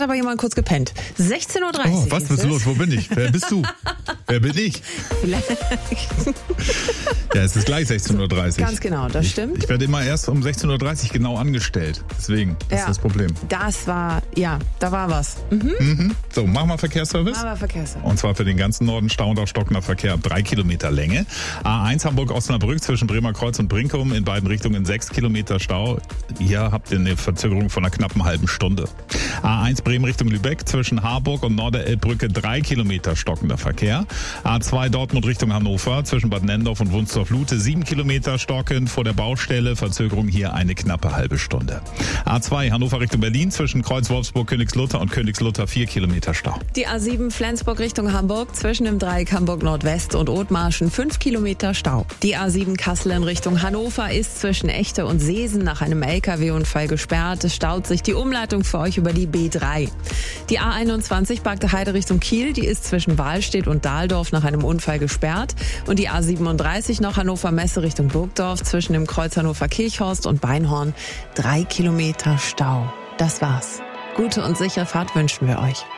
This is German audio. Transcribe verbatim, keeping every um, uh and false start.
aber jemand kurz gepennt. sechzehn Uhr dreißig. Oh, was ist los? Wo bin ich? Wer bist du? Wer bin ich? Vielleicht. Ja, es ist gleich sechzehn Uhr dreißig. Ganz genau, das ich, stimmt. Ich werde immer erst um sechzehn Uhr dreißig genau angestellt. Deswegen, das ja, ist das Problem. Das war, ja, da war was. Mhm. Mhm. So, machen wir Verkehrsservice. Machen wir Verkehrsservice. Und zwar für den ganzen Norden stauender stockender Verkehr ab drei Kilometer Länge. A eins Hamburg-Osnabrück zwischen Bremer Kreuz und Brinkum in beiden Richtungen sechs Kilometer Stau. Hier habt ihr eine Verzögerung von einer knappen halben Stunde. A eins Bremen Richtung Lübeck zwischen Harburg und Norderelbbrücke drei Kilometer stockender Verkehr. A zwei Dortmund Richtung Hannover zwischen Bad Nendorf und Wunstorf-Lute sieben Kilometer stockend vor der Baustelle. Verzögerung hier eine knappe halbe Stunde. A zwei Hannover Richtung Berlin zwischen Kreuz Wolfsburg, Königslutter und Königslutter vier Kilometer Stau. Die A sieben Flensburg Richtung Hamburg zwischen dem Dreieck Hamburg Nordwest und Othmarschen fünf Kilometer Stau. Die A sieben Kassel in Richtung Hannover ist zwischen Echte und Seesen nach einem L K W-Unfall gesperrt. Es staut sich die Umleitung für euch über die B drei. Die A einundzwanzig Bagde Heide Richtung Kiel, die ist zwischen Wahlstedt und Dahldorf nach einem Unfall gesperrt. Und die A siebenunddreißig noch Hannover Messe Richtung Burgdorf zwischen dem Kreuz Hannover Kirchhorst und Beinhorn drei Kilometer Stau. Das war's. Gute und sichere Fahrt wünschen wir euch.